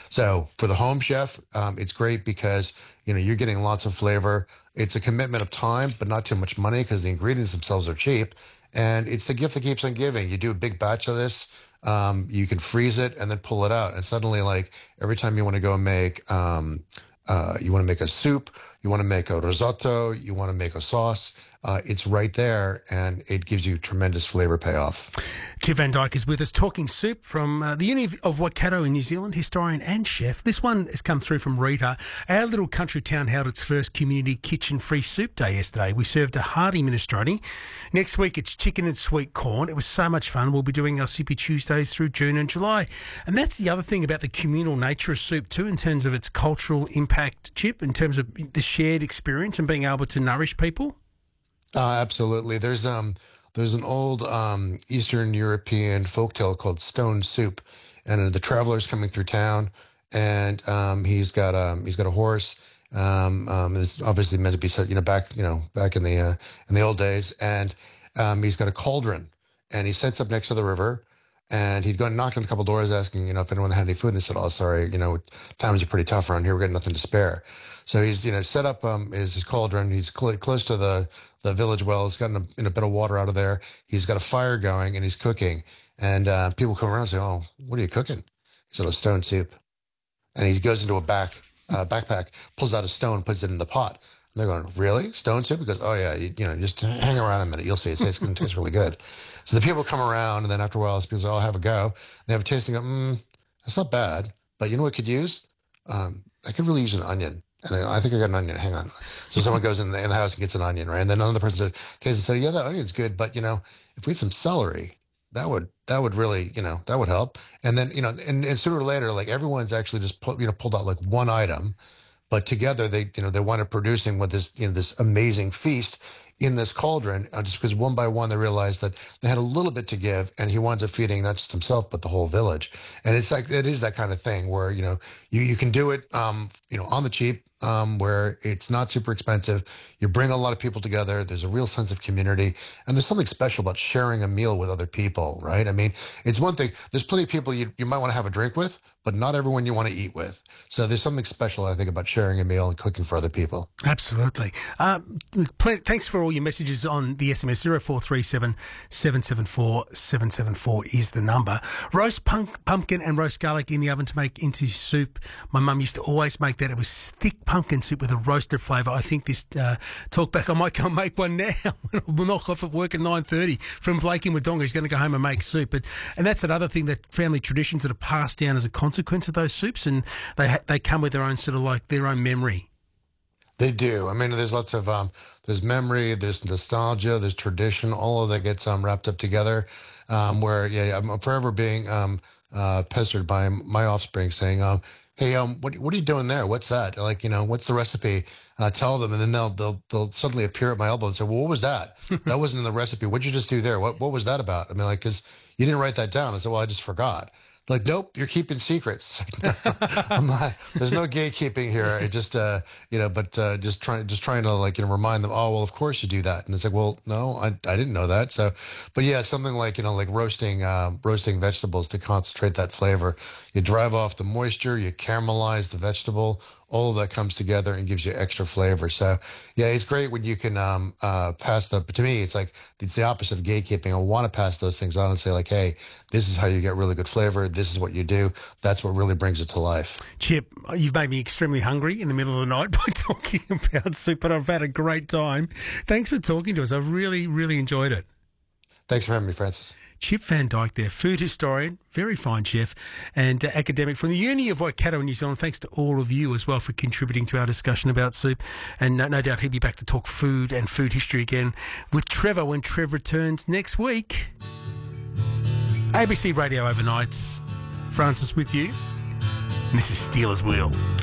So for the home chef, it's great because you're getting lots of flavor. It's a commitment of time, but not too much money because the ingredients themselves are cheap. And it's the gift that keeps on giving. You do a big batch of this, you can freeze it and then pull it out. And suddenly, like every time you want to go make, you want to make a soup, you want to make a risotto, you want to make a sauce, it's right there, and it gives you tremendous flavor payoff. Chip Van Dyke is with us talking soup from the Uni of Waikato in New Zealand, historian and chef. This one has come through from Rita. Our little country town held its first community kitchen free soup day yesterday. We served a hearty minestrone. Next week it's chicken and sweet corn. It was so much fun. We'll be doing our Soupy Tuesdays through June and July. And that's the other thing about the communal nature of soup too, in terms of its cultural impact, Chip, in terms of the shared experience and being able to nourish people. Absolutely. There's an old Eastern European folktale called Stone Soup, and the traveler's coming through town, and he's got a horse. It's obviously meant to be set, back in the old days, and he's got a cauldron, and he sets up next to the river. And he'd go and knock on a couple doors asking, if anyone had any food. And they said, "Oh, sorry, times are pretty tough around here. We've got nothing to spare." So he's, set up his cauldron. He's close to the village well. He's gotten a bit of water out of there. He's got a fire going and he's cooking. And people come around and say, "Oh, what are you cooking?" He said, "Oh, stone soup." And he goes into a backpack, pulls out a stone, puts it in the pot. And they're going, "Really? Stone soup?" He goes, "Oh, yeah, just hang around a minute. You'll see. It's going to taste really good." So the people come around, and then after a while, people say, "I'll have a go." They have a tasting, that's not bad. But you know what I could use? I could really use an onion. And I think I got an onion. Hang on. So someone goes in the house and gets an onion, right? And then another person tastes and said, "Yeah, that onion's good, but if we had some celery, that would really, that would help." And then, and sooner or later, like everyone's actually just pulled out like one item, but together they wind up producing what this amazing feast in this cauldron, just because one by one they realized that they had a little bit to give, and he winds up feeding not just himself but the whole village. And it's like it is that kind of thing where you can do it on the cheap, where it's not super expensive. You bring a lot of people together. There's a real sense of community, and there's something special about sharing a meal with other people, right? I mean, it's one thing. There's plenty of people you might want to have a drink with, but not everyone you want to eat with. So there's something special, I think, about sharing a meal and cooking for other people. Absolutely. Thanks for all your messages on the SMS. 0437 774 774 is the number. Roast pumpkin and roast garlic in the oven to make into soup. My mum used to always make that. It was thick pumpkin soup with a roasted flavour. I think this talk back, I might go and make one now. We'll knock off at work at 9:30 from Blake in Wodonga. He's going to go home and make soup. And that's another thing, that family traditions that are passed down as a consequence of those soups, and they come with their own sort of like their own memory. They do. I mean, there's lots of there's memory, there's nostalgia, there's tradition. All of that gets wrapped up together. Where I'm forever being pestered by my offspring saying, "Hey, what are you doing there? What's that? Like, what's the recipe?" Tell them, and then they'll suddenly appear at my elbow and say, "Well, what was that? That wasn't in the recipe. What'd you just do there? What was that about?" I mean, like, because you didn't write that down. I said, "Well, I just forgot." Like, "Nope, you're keeping secrets." I'm not. There's no gatekeeping here. I just, just trying to remind them. "Oh, well, of course you do that." And it's like, "Well, no, I didn't know that." So, but yeah, something like like roasting vegetables to concentrate that flavor. You drive off the moisture, you caramelize the vegetable. All of that comes together and gives you extra flavor. So, yeah, it's great when you can pass the. But to me, it's the opposite of gatekeeping. I want to pass those things on and say, like, "Hey, this is how you get really good flavor. This is what you do." That's what really brings it to life. Chip, you've made me extremely hungry in the middle of the night by talking about soup, but I've had a great time. Thanks for talking to us. I've really, really enjoyed it. Thanks for having me, Francis. Chip Van Dyke there, food historian, very fine chef, and academic from the Uni of Waikato in New Zealand. Thanks to all of you as well for contributing to our discussion about soup. And no doubt he'll be back to talk food and food history again with Trevor when Trevor returns next week. ABC Radio Overnights. Francis with you. And this is Steelers Wheel.